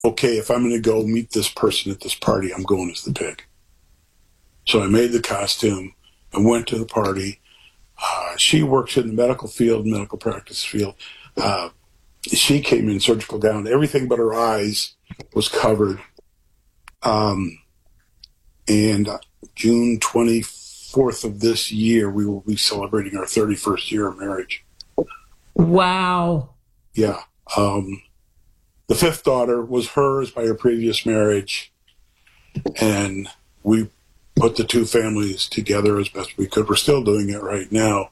okay, if I'm going to go meet this person at this party, I'm going as the pig. So I made the costume. I went to the party. She works in the medical field, medical practice field. She came in surgical gown. Everything but her eyes was covered. And June 24th of this year, we will be celebrating our 31st year of marriage. Wow. Yeah. The fifth daughter was hers by her previous marriage. And we put the two families together as best we could. We're still doing it right now.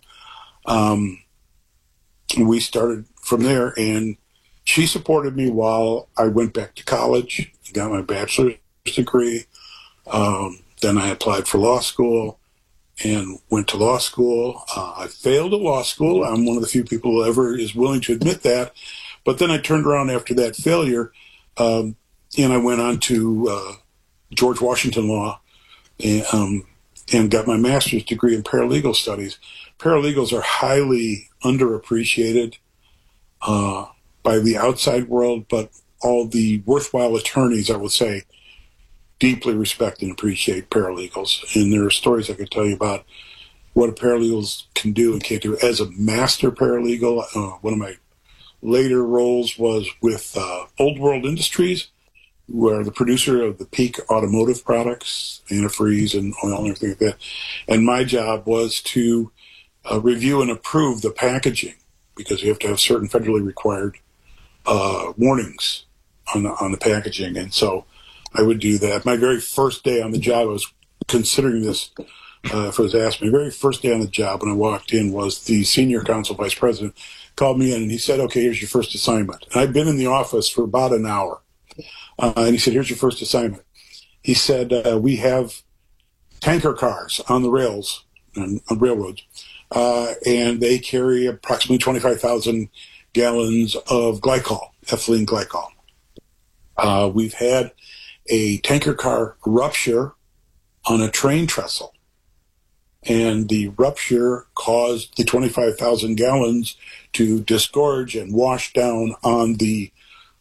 We started from there, and she supported me while I went back to college, got my bachelor's degree. Then I applied for law school and went to law school. I failed at law school. I'm one of the few people who ever is willing to admit that. But then I turned around after that failure, and I went on to George Washington Law and got my master's degree in paralegal studies. Paralegals are highly underappreciated by the outside world, but all the worthwhile attorneys, I would say, deeply respect and appreciate paralegals. And there are stories I could tell you about what a paralegal can do and can't do. As a master paralegal, one of my later roles was with Old World Industries, where the producer of the Peak automotive products, antifreeze and oil and everything like that. And my job was to review and approve the packaging, because you have to have certain federally required warnings on the packaging. And so I would do that. My very first day on the job, I was considering this, if it was asked me, very first day on the job when I walked in was the senior counsel vice president called me in and he said, okay, here's your first assignment. And I'd been in the office for about an hour. And he said, here's your first assignment. He said, we have tanker cars on the rails, on railroads, and they carry approximately 25,000 gallons of glycol, ethylene glycol. We've had a tanker car rupture on a train trestle, and the rupture caused the 25,000 gallons to disgorge and wash down on the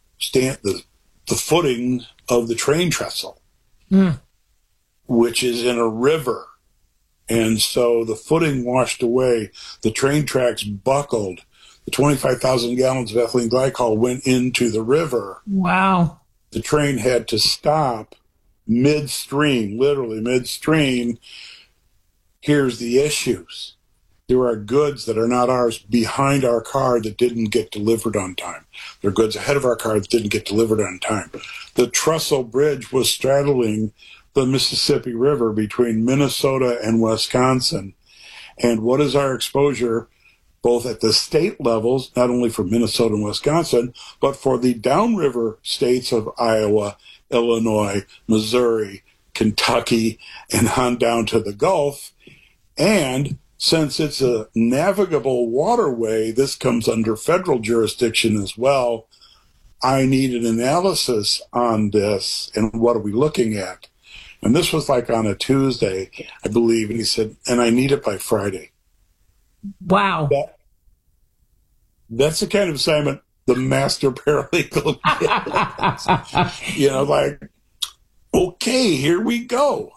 footing of the train trestle, which is in a river. And so the footing washed away, the train tracks buckled, the 25,000 gallons of ethylene glycol went into the river. Wow. The train had to stop midstream, literally midstream. Here's the issues. There are goods that are not ours behind our car that didn't get delivered on time. There are goods ahead of our car that didn't get delivered on time. The trestle bridge was straddling the Mississippi River between Minnesota and Wisconsin. And what is our exposure, both at the state levels, not only for Minnesota and Wisconsin, but for the downriver states of Iowa, Illinois, Missouri, Kentucky, and on down to the Gulf. And since it's a navigable waterway, this comes under federal jurisdiction as well. I need an analysis on this, and what are we looking at? And this was like on a Tuesday, I believe, and he said, and I need it by Friday. Wow. That's the kind of assignment the master paralegal gets. Like, okay, here we go,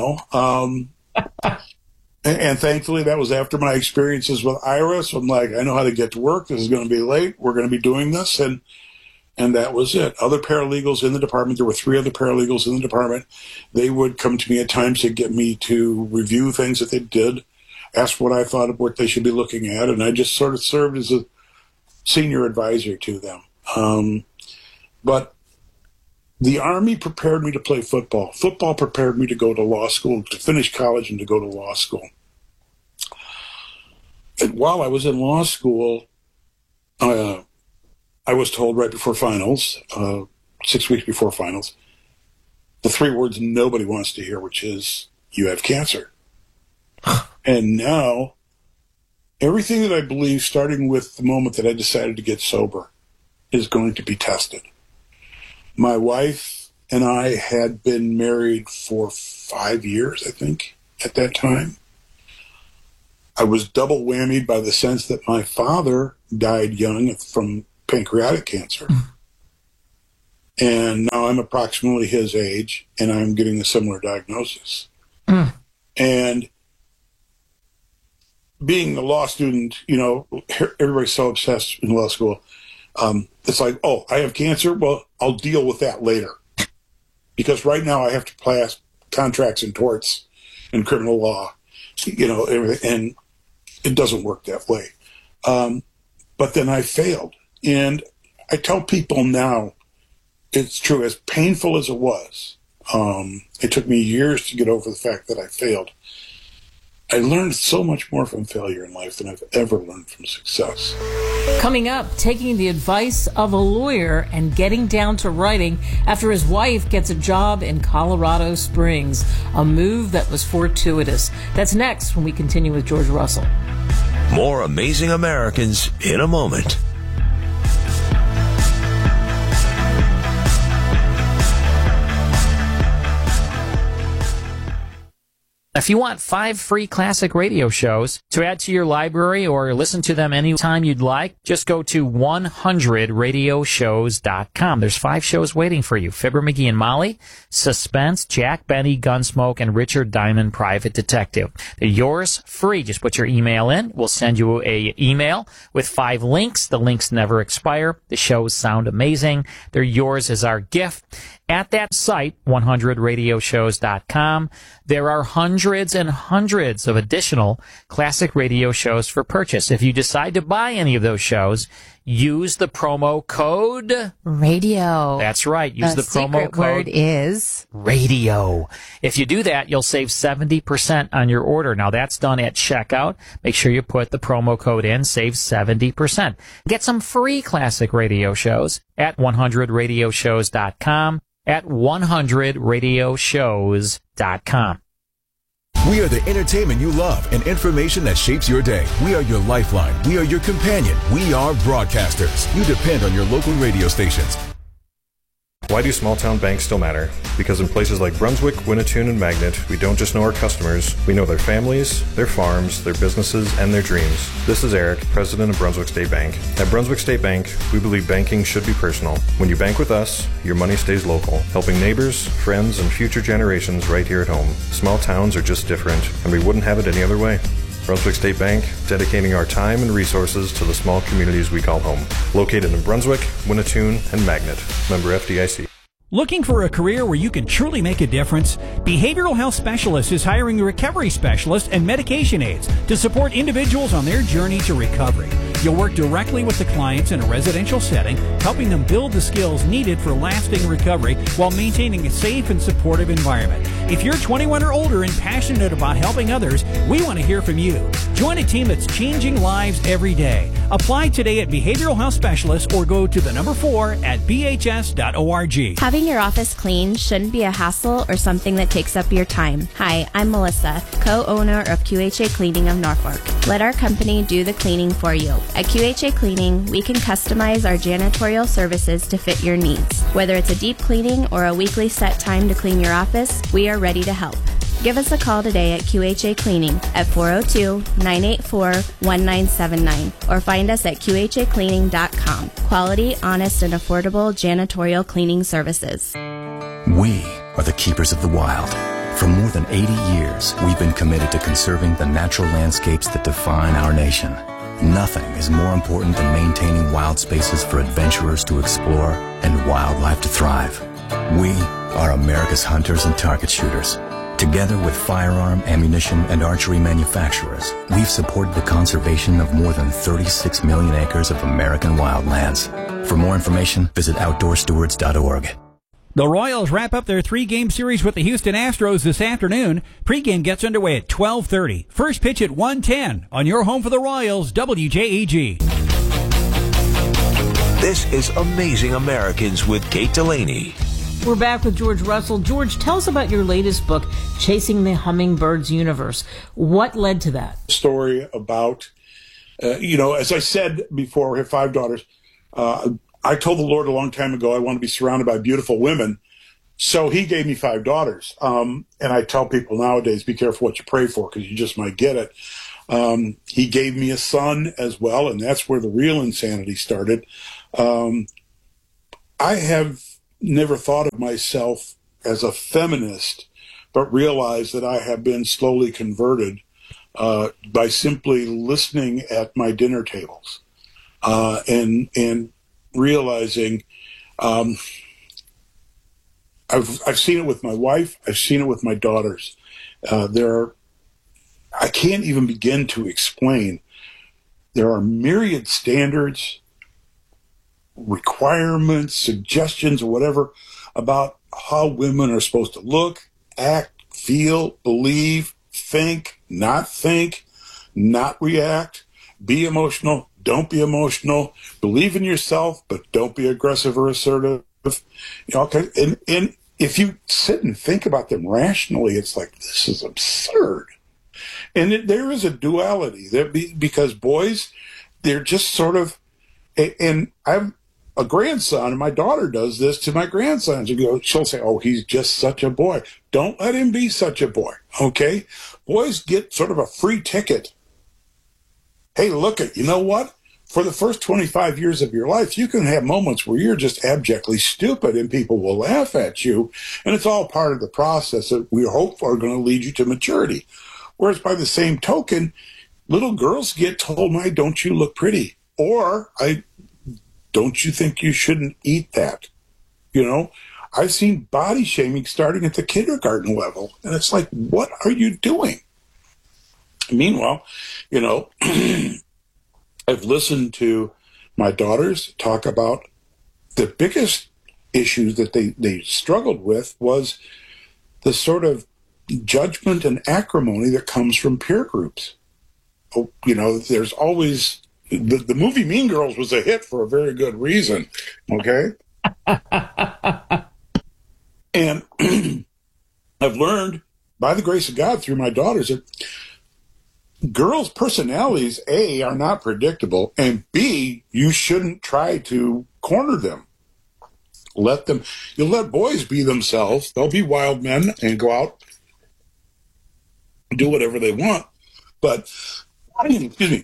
And thankfully, that was after my experiences with Ira. So I'm like, I know how to get to work. This is going to be late. We're going to be doing this. And that was it. Other paralegals in the department, there were 3 other paralegals in the department. They would come to me at times to get me to review things that they did, ask what I thought of what they should be looking at. And I just sort of served as a senior advisor to them. But the Army prepared me to play football. Football prepared me to go to law school, to finish college and to go to law school. And while I was in law school, I was told right before finals, 6 weeks before finals, the 3 words nobody wants to hear, which is, you have cancer. And now, everything that I believe, starting with the moment that I decided to get sober, is going to be tested. My wife and I had been married for 5 years, I think, at that time. I was double whammied by the sense that my father died young from pancreatic cancer. And now I'm approximately his age, and I'm getting a similar diagnosis. And being a law student, everybody's so obsessed in law school. It's like, oh, I have cancer? Well, I'll deal with that later. Because right now I have to pass contracts and torts and criminal law, everything, and it doesn't work that way. But then I failed. And I tell people now, it's true, as painful as it was, it took me years to get over the fact that I failed. I learned so much more from failure in life than I've ever learned from success. Coming up, taking the advice of a lawyer and getting down to writing after his wife gets a job in Colorado Springs, a move that was fortuitous. That's next when we continue with George Russell. More Amazing Americans in a moment. If you want 5 free classic radio shows to add to your library or listen to them anytime you'd like, just go to 100radioshows.com. There's 5 shows waiting for you. Fibber McGee and Molly, Suspense, Jack Benny, Gunsmoke, and Richard Diamond, Private Detective. They're yours free. Just put your email in. We'll send you a email with 5 links. The links never expire. The shows sound amazing. They're yours as our gift. At that site, 100radioshows.com, there are hundreds and hundreds of additional classic radio shows for purchase. If you decide to buy any of those shows, use the promo code radio. That's right. Use the promo secret code word is radio. If you do that, you'll save 70% on your order. Now that's done at checkout. Make sure you put the promo code in, save 70%. Get some free classic radio shows at 100radioshows.com, at 100radioshows.com. We are the entertainment you love and information that shapes your day. We are your lifeline. We are your companion. We are broadcasters. You depend on your local radio stations. Why do small town banks still matter? Because in places like Brunswick, Winnetoon, and Magnet, we don't just know our customers, we know their families, their farms, their businesses, and their dreams. This is Eric, president of Brunswick State Bank. At Brunswick State Bank, we believe banking should be personal. When you bank with us, your money stays local, helping neighbors, friends, and future generations right here at home. Small towns are just different, and we wouldn't have it any other way. Brunswick State Bank, dedicating our time and resources to the small communities we call home. Located in Brunswick, Winnetoon, and Magnet. Member FDIC. Looking for a career where you can truly make a difference? Behavioral Health Specialist is hiring recovery specialists and medication aides to support individuals on their journey to recovery. You'll work directly with the clients in a residential setting, helping them build the skills needed for lasting recovery while maintaining a safe and supportive environment. If you're 21 or older and passionate about helping others, we want to hear from you. Join a team that's changing lives every day. Apply today at Behavioral Health Specialist or go to the number 4 at bhs.org. Having your office clean shouldn't be a hassle or something that takes up your time. Hi, I'm Melissa, co-owner of QHA Cleaning of Norfolk. Let our company do the cleaning for you. At QHA Cleaning, we can customize our janitorial services to fit your needs. Whether it's a deep cleaning or a weekly set time to clean your office, we are ready to help. Give us a call today at QHA Cleaning at 402-984-1979 or find us at QHAcleaning.com. Quality, honest, and affordable janitorial cleaning services. We are the keepers of the wild. For more than 80 years, we've been committed to conserving the natural landscapes that define our nation. Nothing is more important than maintaining wild spaces for adventurers to explore and wildlife to thrive. We are America's hunters and target shooters. Together with firearm, ammunition, and archery manufacturers, we've supported the conservation of more than 36 million acres of American wildlands. For more information, visit OutdoorStewards.org. The Royals wrap up their 3-game series with the Houston Astros this afternoon. Pre-game gets underway at 12:30. First pitch at 1:10 on your home for the Royals, WJEG. This is Amazing Americans with Kate Delaney. We're back with George Russell. George, tell us about your latest book, Chasing the Hummingbird's Universe. What led to that? Story about, as I said before, we have 5 daughters. I told the Lord a long time ago I want to be surrounded by beautiful women. So he gave me 5 daughters. And I tell people nowadays, be careful what you pray for because you just might get it. He gave me a son as well, and that's where the real insanity started. I have never thought of myself as a feminist, but realized that I have been slowly converted by simply listening at my dinner tables and realizing I've seen it with my wife. I've seen it with my daughters. I can't even begin to explain. There are myriad standards, requirements, suggestions, or whatever about how women are supposed to look, act, feel, believe, think, not react, be emotional, don't be emotional, believe in yourself, but don't be aggressive or assertive. Okay, and if you sit and think about them rationally, it's like, this is absurd. And there is a duality because boys, they're just sort of, and I have a grandson, and my daughter does this to my grandsons. She'll say, oh, he's just such a boy. Don't let him be such a boy, okay? Boys get sort of a free ticket. Hey, you know what? For the first 25 years of your life, you can have moments where you're just abjectly stupid and people will laugh at you. And it's all part of the process that we hope are going to lead you to maturity. Whereas by the same token, little girls get told, don't you look pretty? Or, don't you think you shouldn't eat that? I've seen body shaming starting at the kindergarten level. And it's like, what are you doing? Meanwhile, I've listened to my daughters talk about the biggest issues that they struggled with was the sort of judgment and acrimony that comes from peer groups. There's always the movie Mean Girls was a hit for a very good reason. Okay. And I've learned by the grace of God through my daughters that girls' personalities, A, are not predictable, and B, you shouldn't try to corner them. You'll let boys be themselves. They'll be wild men and go out and do whatever they want. But, excuse me,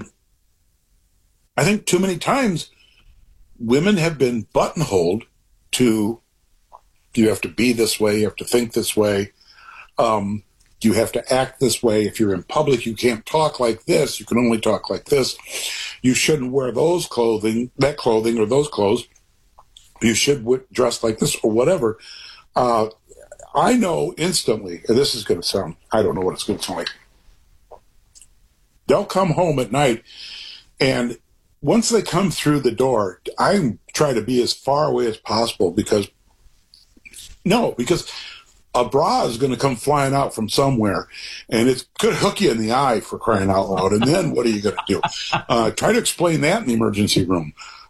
I think too many times women have been buttonholed to, you have to be this way, you have to think this way, you have to act this way. If you're in public, you can't talk like this. You can only talk like this. You shouldn't wear that clothing or those clothes. You should dress like this or whatever. I know instantly, and this is going to sound, I don't know what it's going to sound like. They'll come home at night, and once they come through the door, I try to be as far away as possible because a bra is going to come flying out from somewhere, and it could hook you in the eye, for crying out loud. And then what are you going to do? Try to explain that in the emergency room.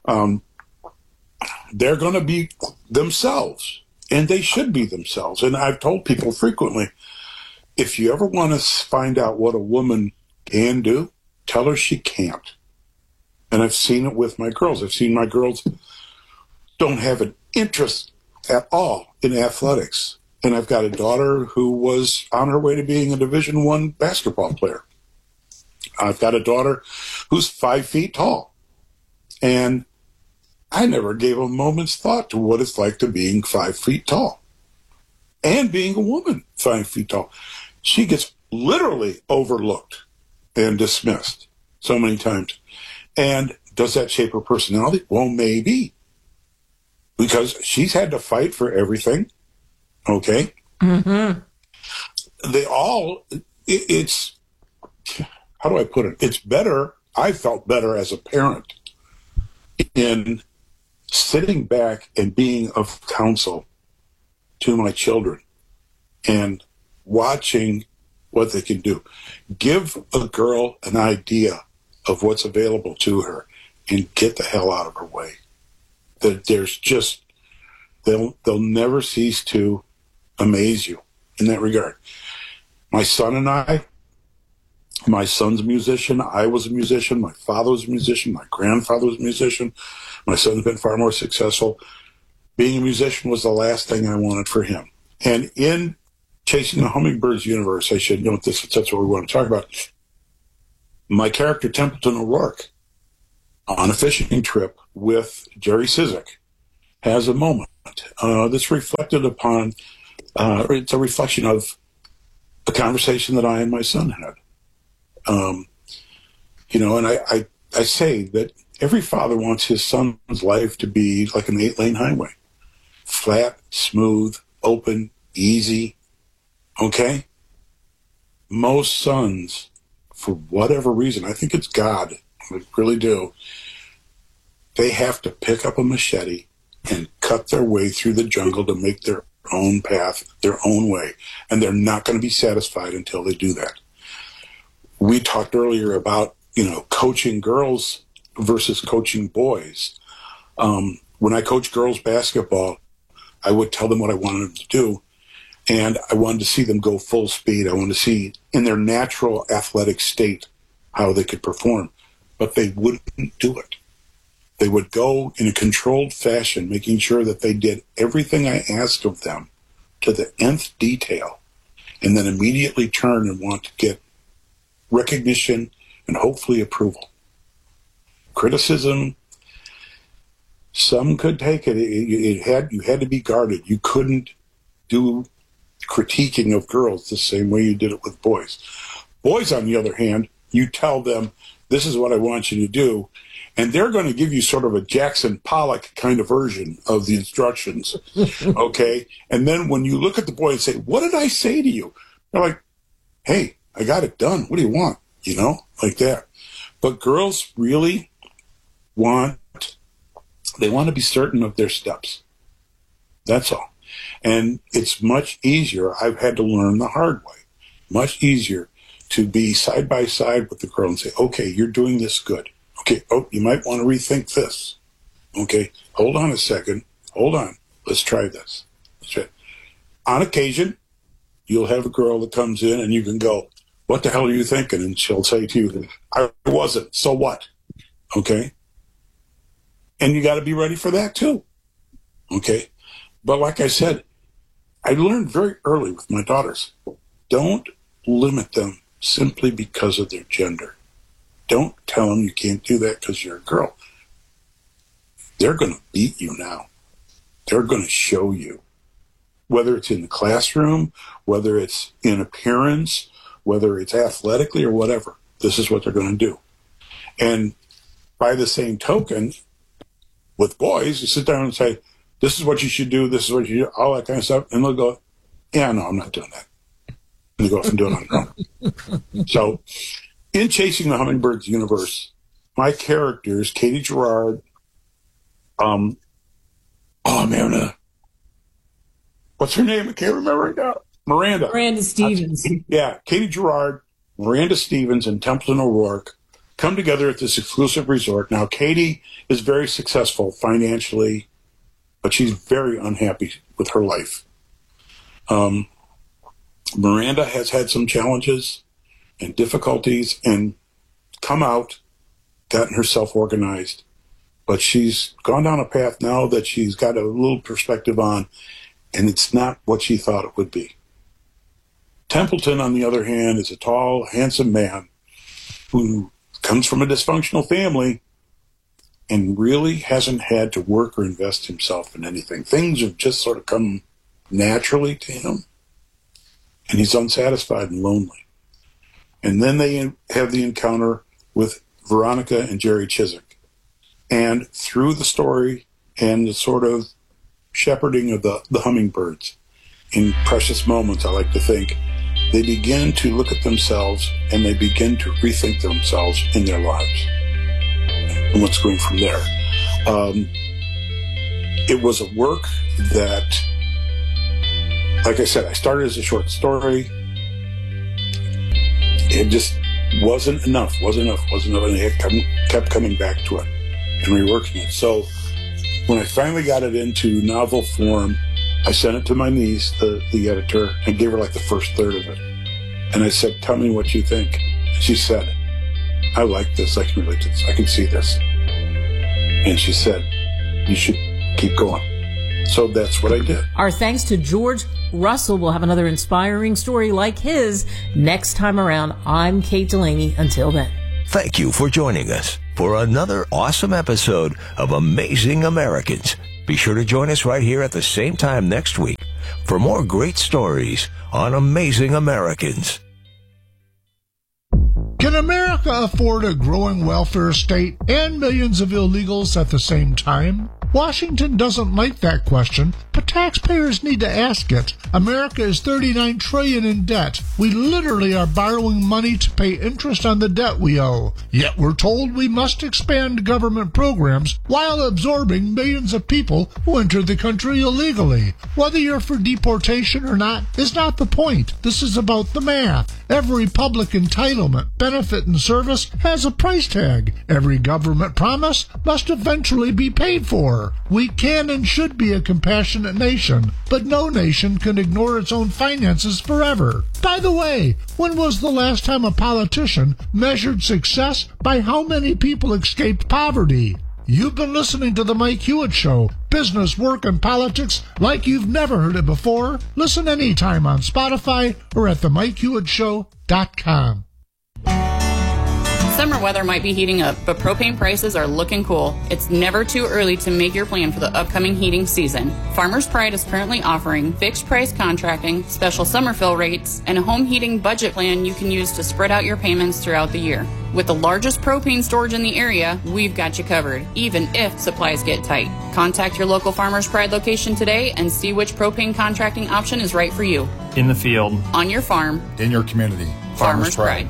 They're going to be themselves, and they should be themselves. And I've told people frequently, if you ever want to find out what a woman can do, tell her she can't. And I've seen it with my girls. I've seen my girls don't have an interest at all in athletics. And I've got a daughter who was on her way to being a Division I basketball player. I've got a daughter who's 5 feet tall. And I never gave a moment's thought to what it's like to being 5 feet tall and being a woman 5 feet tall. She gets literally overlooked and dismissed so many times. And does that shape her personality? Well, maybe. Because she's had to fight for everything. Okay? Mm-hmm. It's, how do I put it? It's better, I felt better as a parent in sitting back and being of counsel to my children and watching what they can do. Give a girl an idea of what's available to her and get the hell out of her way. There's just, they'll never cease to amaze you in that regard. My son and my son's a musician. I was a musician. My father was a musician. My grandfather was a musician. My son's been far more successful. Being a musician was the last thing I wanted for him. And in Chasing the Hummingbirds universe, I should note this, that's what we want to talk about. My character, Templeton O'Rourke, on a fishing trip with Jerry Sizik, has a moment that's reflected upon, it's a reflection of the conversation that I and my son had. And I say that every father wants his son's life to be like an 8-lane highway. Flat, smooth, open, easy. Okay? Most sons, for whatever reason, I think it's God, I really do, they have to pick up a machete and cut their way through the jungle to make their own path, their own way. And they're not going to be satisfied until they do that. We talked earlier about, coaching girls versus coaching boys. When I coached girls basketball, I would tell them what I wanted them to do. And I wanted to see them go full speed. I wanted to see in their natural athletic state how they could perform. But they wouldn't do it. They would go in a controlled fashion, making sure that they did everything I asked of them to the nth detail, and then immediately turn and want to get recognition and hopefully approval. Criticism, some could take it. You had to be guarded. You couldn't do critiquing of girls the same way you did it with boys. Boys, on the other hand, you tell them, this is what I want you to do, and they're going to give you sort of a Jackson Pollock kind of version of the instructions, okay? And then when you look at the boy and say, what did I say to you? They're like, hey, I got it done. What do you want? Like that. But girls really want to be certain of their steps. That's all. And it's much easier. I've had to learn the hard way. Much easier to be side by side with the girl and say, okay, you're doing this good. Okay, you might want to rethink this. Okay, hold on a second. Hold on. Let's try this. On occasion, you'll have a girl that comes in and you can go, what the hell are you thinking? And she'll say to you, I wasn't. So what? Okay? And you got to be ready for that too. Okay? But like I said, I learned very early with my daughters, don't limit them simply because of their gender. Don't tell them you can't do that because you're a girl. They're going to beat you now. They're going to show you. Whether it's in the classroom, whether it's in appearance, whether it's athletically or whatever, this is what they're going to do. And by the same token, with boys, you sit down and say, this is what you should do, this is what you do, all that kind of stuff. And they'll go, yeah, no, I'm not doing that. And they go off and do it on their own. So, in Chasing the Hummingbirds universe, my characters, Katie Gerard, what's her name? I can't remember it now. Miranda Stevens. Yeah, Katie Gerard, Miranda Stevens, and Templeton O'Rourke come together at this exclusive resort. Now, Katie is very successful financially, but she's very unhappy with her life. Miranda has had some challenges and difficulties and come out, gotten herself organized, but she's gone down a path now that she's got a little perspective on, and it's not what she thought it would be. Templeton, on the other hand, is a tall, handsome man who comes from a dysfunctional family and really hasn't had to work or invest himself in anything. Things have just sort of come naturally to him, and he's unsatisfied and lonely. And then they have the encounter with Veronica and Jerry Chiswick. And through the story and the sort of shepherding of the hummingbirds, in precious moments, I like to think, they begin to look at themselves and they begin to rethink themselves in their lives and what's going from there. It was a work that, like I said, I started as a short story. It just wasn't enough, and I kept coming back to it and reworking it. So when I finally got it into novel form, I sent it to my niece, the editor, and gave her like the first third of it. And I said, tell me what you think. And she said, I like this. I can relate to this. I can see this. And she said, you should keep going. So that's what I did. Our thanks to George Russell. We'll have another inspiring story like his next time around. I'm Kate Delaney. Until then. Thank you for joining us for another awesome episode of Amazing Americans. Be sure to join us right here at the same time next week for more great stories on Amazing Americans. Can America afford a growing welfare state and millions of illegals at the same time? Washington doesn't like that question, but taxpayers need to ask it. America is $39 trillion in debt. We literally are borrowing money to pay interest on the debt we owe. Yet we're told we must expand government programs while absorbing millions of people who enter the country illegally. Whether you're for deportation or not is not the point. This is about the math. Every public entitlement, benefit, and service has a price tag. Every government promise must eventually be paid for. We can and should be a compassionate nation, but no nation can ignore its own finances forever. By the way, when was the last time a politician measured success by how many people escaped poverty? You've been listening to The Mike Hewitt Show, business, work, and politics like you've never heard it before. Listen anytime on Spotify or at themikehewittShow.com. Summer weather might be heating up, but propane prices are looking cool. It's never too early to make your plan for the upcoming heating season. Farmers Pride is currently offering fixed price contracting, special summer fill rates, and a home heating budget plan you can use to spread out your payments throughout the year. With the largest propane storage in the area, we've got you covered, even if supplies get tight. Contact your local Farmers Pride location today and see which propane contracting option is right for you. In the field. On your farm. In your community. Farmers Pride.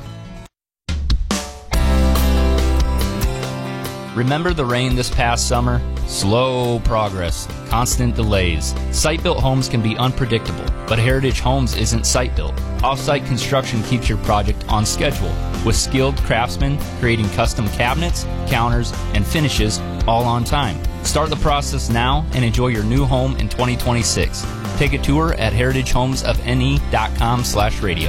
Remember the rain this past summer? Slow progress, constant delays. Site-built homes can be unpredictable, but Heritage Homes isn't site-built. Off-site construction keeps your project on schedule, with skilled craftsmen creating custom cabinets, counters, and finishes all on time. Start the process now and enjoy your new home in 2026. Take a tour at heritagehomesofne.com/radio.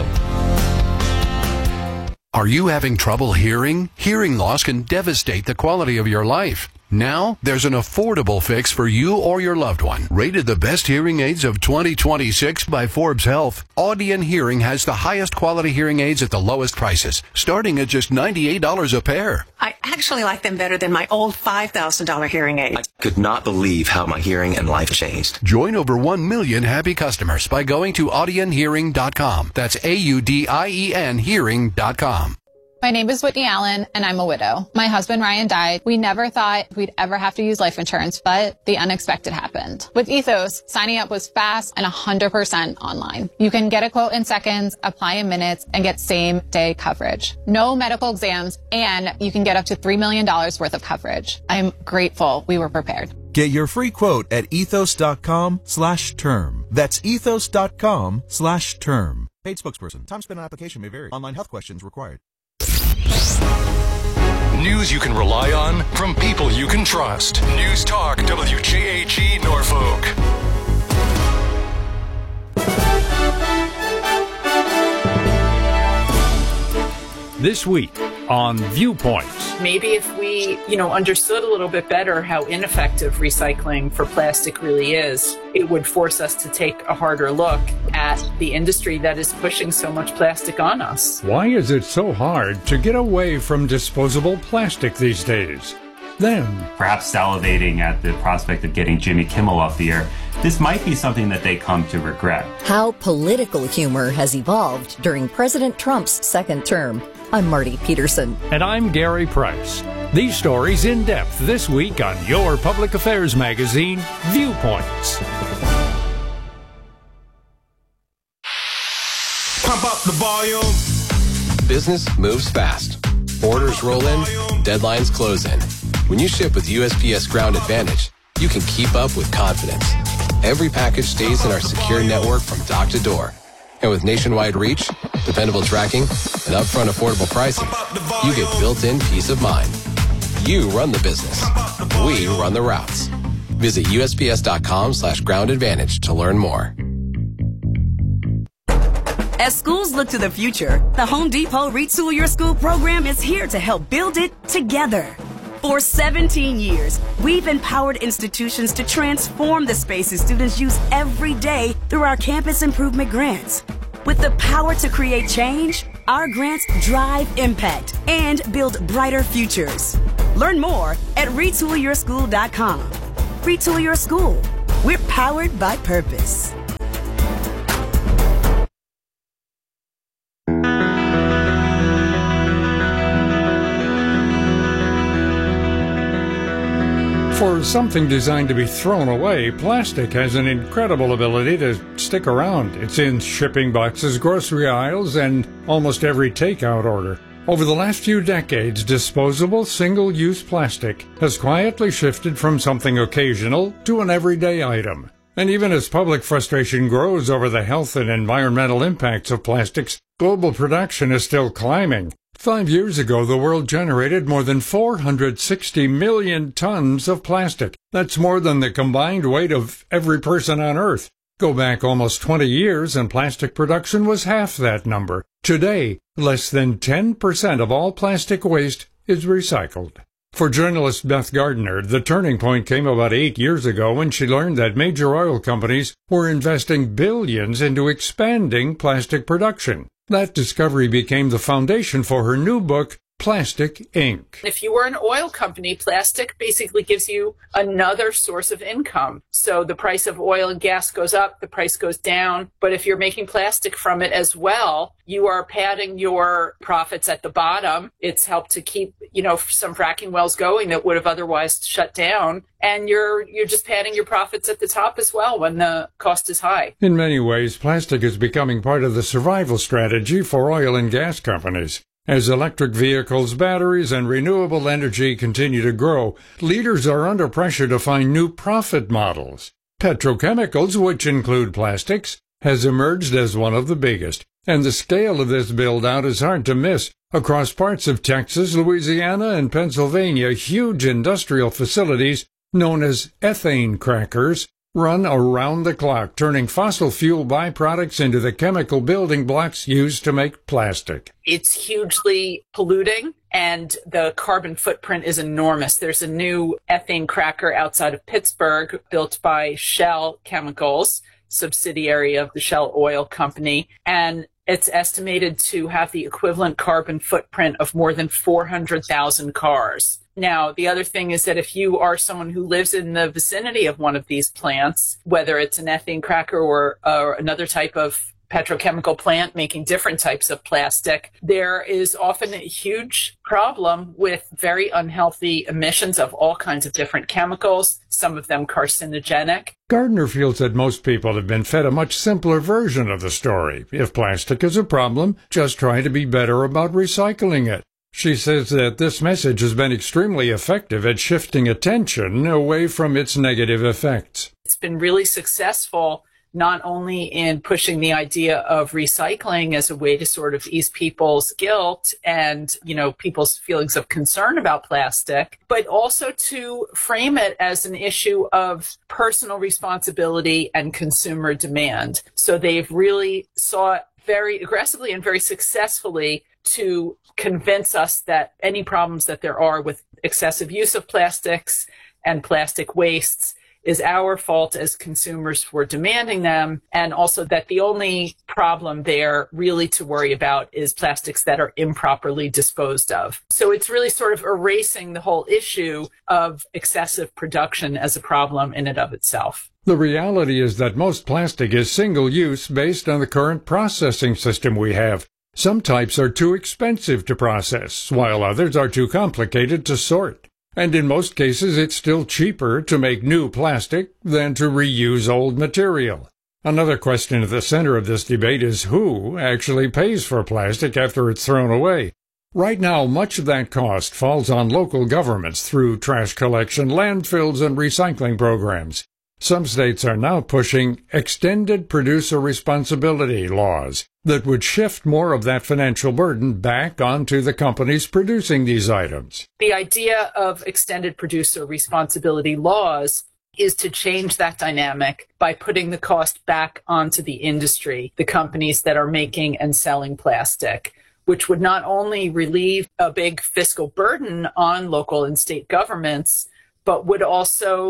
Are you having trouble hearing? Hearing loss can devastate the quality of your life. Now, there's an affordable fix for you or your loved one. Rated the best hearing aids of 2026 by Forbes Health, Audion Hearing has the highest quality hearing aids at the lowest prices, starting at just $98 a pair. I actually like them better than my old $5,000 hearing aids. I could not believe how my hearing and life changed. Join over 1 million happy customers by going to audionhearing.com. That's AUDIEN hearing.com. My name is Whitney Allen, and I'm a widow. My husband, Ryan, died. We never thought we'd ever have to use life insurance, but the unexpected happened. With Ethos, signing up was fast and 100% online. You can get a quote in seconds, apply in minutes, and get same-day coverage. No medical exams, and you can get up to $3 million worth of coverage. I'm grateful we were prepared. Get your free quote at ethos.com/term. That's ethos.com/term. Paid spokesperson. Time spent on application may vary. Online health questions required. News you can rely on from people you can trust. News Talk WJAG Norfolk. This week on Viewpoints. Maybe if we, understood a little bit better how ineffective recycling for plastic really is, it would force us to take a harder look at the industry that is pushing so much plastic on us. Why is it so hard to get away from disposable plastic these days? Then, perhaps salivating at the prospect of getting Jimmy Kimmel off the air, this might be something that they come to regret. How political humor has evolved during President Trump's second term. I'm Marty Peterson. And I'm Gary Price. These stories in depth this week on your public affairs magazine, Viewpoints. Pump up the volume. Business moves fast. Orders roll in, deadlines close in. When you ship with USPS Ground Advantage, you can keep up with confidence. Every package stays in our secure network from dock to door. And with nationwide reach, dependable tracking, and upfront affordable pricing, you get built-in peace of mind. You run the business. We run the routes. Visit USPS.com/Ground Advantage to learn more. As schools look to the future, the Home Depot Retool Your School program is here to help build it together. For 17 years, we've empowered institutions to transform the spaces students use every day through our campus improvement grants. With the power to create change, our grants drive impact and build brighter futures. Learn more at retoolyourschool.com. retool your school. We're powered by purpose. For something designed to be thrown away, plastic has an incredible ability to stick around. It's in shipping boxes, grocery aisles, and almost every takeout order. Over the last few decades, disposable, single-use plastic has quietly shifted from something occasional to an everyday item. And even as public frustration grows over the health and environmental impacts of plastics, global production is still climbing. 5 years ago, the world generated more than 460 million tons of plastic. That's more than the combined weight of every person on Earth. Go back almost 20 years and plastic production was half that number. Today, less than 10% of all plastic waste is recycled. For journalist Beth Gardner, the turning point came about 8 years ago when she learned that major oil companies were investing billions into expanding plastic production. That discovery became the foundation for her new book, Plastic Inc. If you were an oil company, plastic basically gives you another source of income. So the price of oil and gas goes up, the price goes down. But if you're making plastic from it as well, you are padding your profits at the bottom. It's helped to keep, some fracking wells going that would have otherwise shut down. And you're just padding your profits at the top as well when the cost is high. In many ways, plastic is becoming part of the survival strategy for oil and gas companies. As electric vehicles, batteries, and renewable energy continue to grow, leaders are under pressure to find new profit models. Petrochemicals, which include plastics, has emerged as one of the biggest, and the scale of this build-out is hard to miss. Across parts of Texas, Louisiana, and Pennsylvania, huge industrial facilities known as ethane crackers run around the clock, turning fossil fuel byproducts into the chemical building blocks used to make plastic. It's hugely polluting, and the carbon footprint is enormous. There's a new ethane cracker outside of Pittsburgh built by Shell Chemicals, subsidiary of the Shell Oil Company, and it's estimated to have the equivalent carbon footprint of more than 400,000 cars. Now, the other thing is that if you are someone who lives in the vicinity of one of these plants, whether it's an ethane cracker or another type of petrochemical plant making different types of plastic, there is often a huge problem with very unhealthy emissions of all kinds of different chemicals, some of them carcinogenic. Gardner feels that most people have been fed a much simpler version of the story. If plastic is a problem, just try to be better about recycling it. She says that this message has been extremely effective at shifting attention away from its negative effects. It's been really successful not only in pushing the idea of recycling as a way to sort of ease people's guilt and, people's feelings of concern about plastic, but also to frame it as an issue of personal responsibility and consumer demand. So they've really sought very aggressively and very successfully to convince us that any problems that there are with excessive use of plastics and plastic wastes is our fault as consumers for demanding them, and also that the only problem there really to worry about is plastics that are improperly disposed of. So it's really sort of erasing the whole issue of excessive production as a problem in and of itself. The reality is that most plastic is single-use based on the current processing system we have. Some types are too expensive to process, while others are too complicated to sort. And in most cases, it's still cheaper to make new plastic than to reuse old material. Another question at the center of this debate is who actually pays for plastic after it's thrown away. Right now, much of that cost falls on local governments through trash collection, landfills, and recycling programs. Some states are now pushing extended producer responsibility laws that would shift more of that financial burden back onto the companies producing these items. The idea of extended producer responsibility laws is to change that dynamic by putting the cost back onto the industry, the companies that are making and selling plastic, which would not only relieve a big fiscal burden on local and state governments, but would also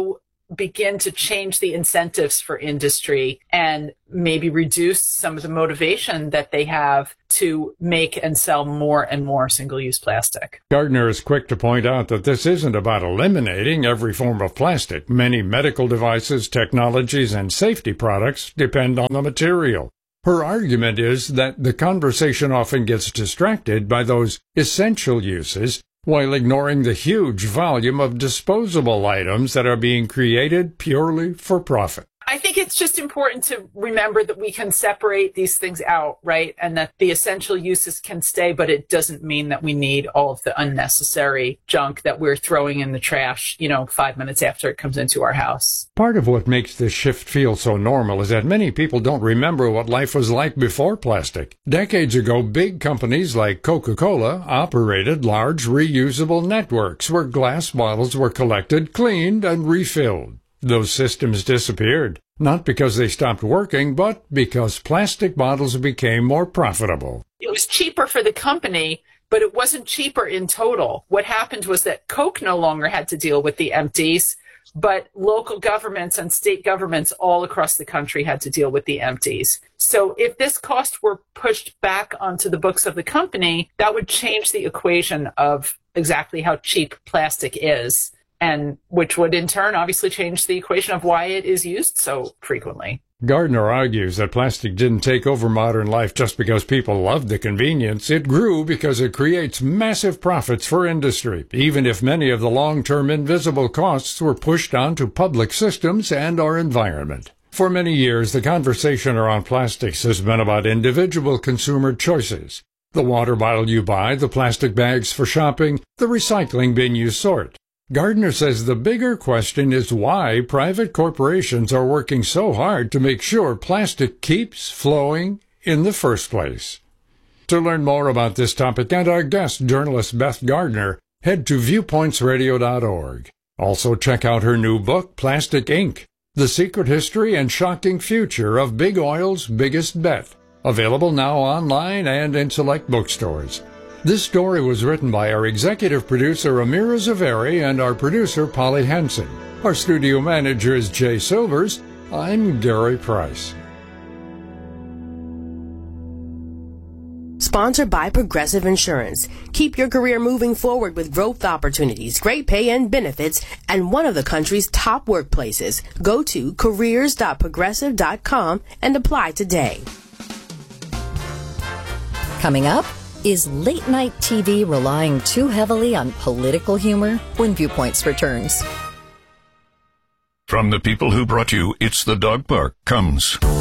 begin to change the incentives for industry and maybe reduce some of the motivation that they have to make and sell more and more single-use plastic. Gardner is quick to point out that this isn't about eliminating every form of plastic. Many medical devices, technologies, and safety products depend on the material. Her argument is that the conversation often gets distracted by those essential uses while ignoring the huge volume of disposable items that are being created purely for profit. I think it's just important to remember that we can separate these things out, right? And that the essential uses can stay, but it doesn't mean that we need all of the unnecessary junk that we're throwing in the trash, 5 minutes after it comes into our house. Part of what makes this shift feel so normal is that many people don't remember what life was like before plastic. Decades ago, big companies like Coca-Cola operated large reusable networks where glass bottles were collected, cleaned, and refilled. Those systems disappeared, not because they stopped working, but because plastic bottles became more profitable. It was cheaper for the company, but it wasn't cheaper in total. What happened was that Coke no longer had to deal with the empties, but local governments and state governments all across the country had to deal with the empties. So if this cost were pushed back onto the books of the company, that would change the equation of exactly how cheap plastic is, and which would in turn obviously change the equation of why it is used so frequently. Gardner argues that plastic didn't take over modern life just because people loved the convenience. It grew because it creates massive profits for industry, even if many of the long-term invisible costs were pushed onto public systems and our environment. For many years, the conversation around plastics has been about individual consumer choices. The water bottle you buy, the plastic bags for shopping, the recycling bin you sort. Gardner says the bigger question is why private corporations are working so hard to make sure plastic keeps flowing in the first place. To learn more about this topic and our guest, journalist Beth Gardner, head to viewpointsradio.org. Also check out her new book, Plastic Inc., The Secret History and Shocking Future of Big Oil's Biggest Bet. Available now online and in select bookstores. This story was written by our executive producer, Amira Zaveri, and our producer, Polly Henson. Our studio manager is Jay Silvers. I'm Gary Price. Sponsored by Progressive Insurance. Keep your career moving forward with growth opportunities, great pay and benefits, and one of the country's top workplaces. Go to careers.progressive.com and apply today. Coming up, is late-night TV relying too heavily on political humor? When Viewpoints returns. From the people who brought you It's the Dog Park comes